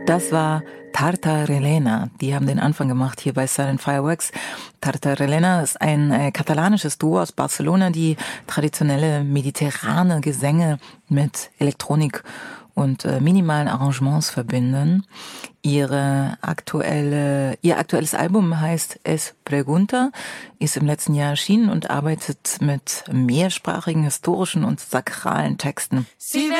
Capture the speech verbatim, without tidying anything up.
Das war Tartarelena. Die haben den Anfang gemacht hier bei Silent Fireworks. Tartarelena ist ein äh, katalanisches Duo aus Barcelona, die traditionelle mediterrane Gesänge mit Elektronik und äh, minimalen Arrangements verbinden. Ihre aktuelle, ihr aktuelles Album heißt Es Pregunta, ist im letzten Jahr erschienen und arbeitet mit mehrsprachigen, historischen und sakralen Texten. Si